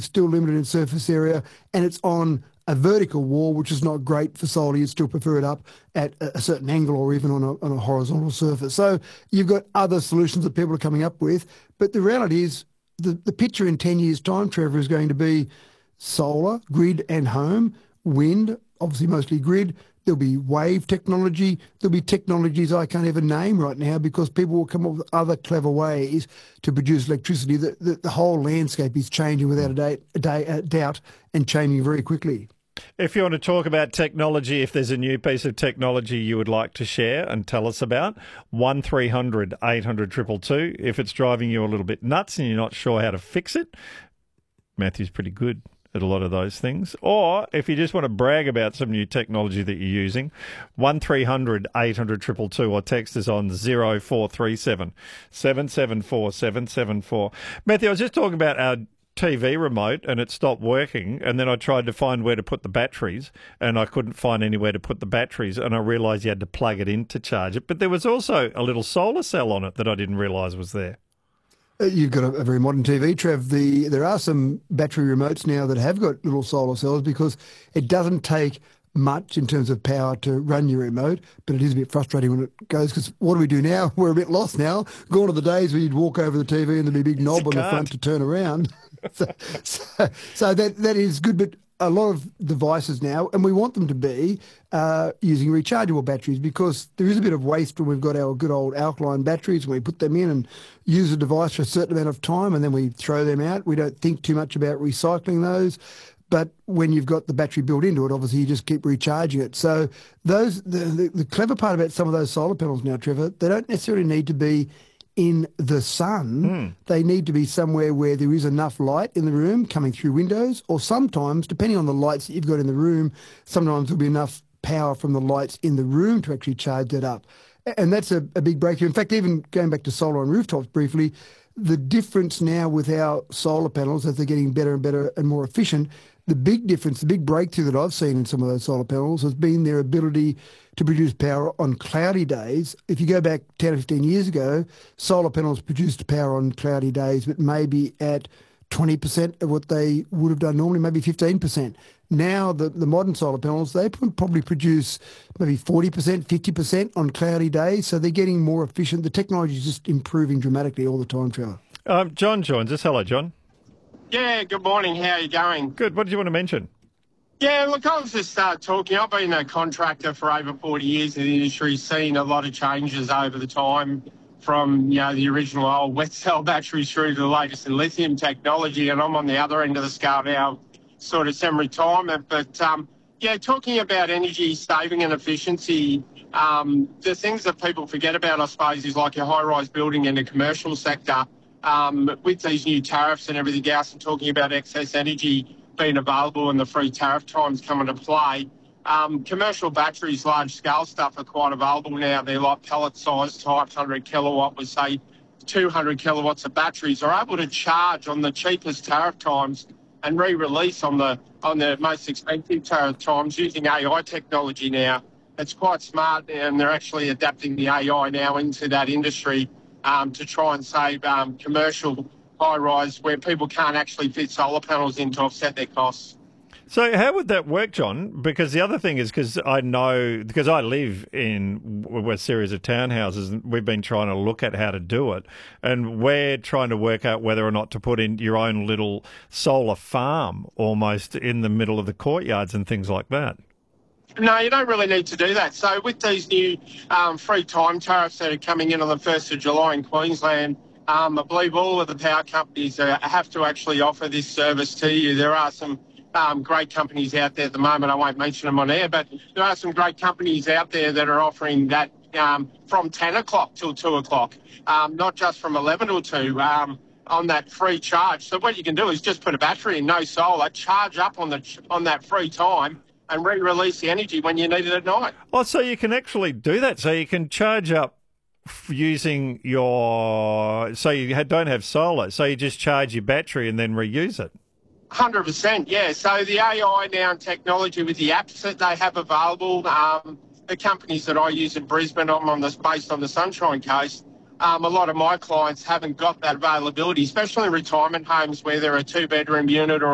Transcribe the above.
still limited in surface area, and it's on a vertical wall, which is not great for solar. You'd still prefer it up at a certain angle or even on a horizontal surface. So you've got other solutions that people are coming up with. But the reality is the picture in 10 years' time, Trevor, is going to be solar, grid and home, wind, obviously mostly grid. There'll be wave technology. There'll be technologies I can't even name right now because people will come up with other clever ways to produce electricity. The whole landscape is changing without a doubt and changing very quickly. If you want to talk about technology, if there's a new piece of technology you would like to share and tell us about, 1300 800 222. If it's driving you a little bit nuts and you're not sure how to fix it, Matthew's pretty good at a lot of those things. Or if you just want to brag about some new technology that you're using, 1300 800 222 or text us on 0437 774 774. Matthew, I was just talking about our TV remote and it stopped working, and then I tried to find where to put the batteries and I couldn't find anywhere to put the batteries, and I realised you had to plug it in to charge it. But there was also a little solar cell on it that I didn't realise was there. You've got a very modern TV, Trev. There are some battery remotes now that have got little solar cells because it doesn't take much in terms of power to run your remote, but it is a bit frustrating when it goes because what do we do now? We're a bit lost now. Gone are the days where you'd walk over the TV and there'd be a big knob on the front to turn around. so that is good, but a lot of devices now, and we want them to be using rechargeable batteries because there is a bit of waste when we've got our good old alkaline batteries and we put them in and use the device for a certain amount of time and then we throw them out. We don't think too much about recycling those. But when you've got the battery built into it, obviously you just keep recharging it. So the clever part about some of those solar panels now, Trevor, they don't necessarily need to be in the sun. They need to be somewhere where there is enough light in the room coming through windows, or sometimes, depending on the lights that you've got in the room, sometimes there'll be enough power from the lights in the room to actually charge that up. And that's a big breakthrough. In fact, even going back to solar on rooftops briefly, the difference now with our solar panels as they're getting better and better and more efficient, the big difference, the big breakthrough that I've seen in some of those solar panels has been their ability to produce power on cloudy days. If you go back 10 or 15 years ago, solar panels produced power on cloudy days, but maybe at 20% of what they would have done normally, maybe 15%. Now, the modern solar panels, they probably produce maybe 40%, 50% on cloudy days, so they're getting more efficient. The technology is just improving dramatically all the time, Trevor. John joins us. Hello, John. Yeah, good morning. How are you going? Good. What did you want to mention? Yeah, look, I was just talking. I've been a contractor for over 40 years in the industry, seen a lot of changes over the time from, the original old wet cell batteries through to the latest in lithium technology, and I'm on the other end of the scale now, sort of semi-retirement. But, talking about energy saving and efficiency, the things that people forget about, I suppose, is like your high-rise building in the commercial sector. With these new tariffs and everything else, and talking about excess energy being available and the free tariff times coming to play, commercial batteries, large-scale stuff are quite available now. They're like pellet-sized types, 100 kilowatt with, say, 200 kilowatts of batteries, are able to charge on the cheapest tariff times and re-release on the most expensive tariff times using AI technology now. It's quite smart, and they're actually adapting the AI now into that industry to try and save commercial high-rise where people can't actually fit solar panels in to offset their costs. So how would that work, John? Because the other thing is, because I live in a series of townhouses, and we've been trying to look at how to do it, and we're trying to work out whether or not to put in your own little solar farm almost in the middle of the courtyards and things like that. No, you don't really need to do that. So with these new free time tariffs that are coming in on the 1st of July in Queensland, I believe all of the power companies have to actually offer this service to you. There are some great companies out there at the moment. I won't mention them on air, but there are some great companies out there that are offering that from 10 o'clock till 2 o'clock, not just from 11 till 2, on that free charge. So what you can do is just put a battery in, no solar, charge up on that free time, and re-release the energy when you need it at night. Oh, so you can actually do that. So you can charge up using so you don't have solar, so you just charge your battery and then reuse it. 100%, yeah. So the AI now and technology with the apps that they have available, the companies that I use in Brisbane, based on the Sunshine Coast, a lot of my clients haven't got that availability, especially in retirement homes where they're a 2-bedroom unit or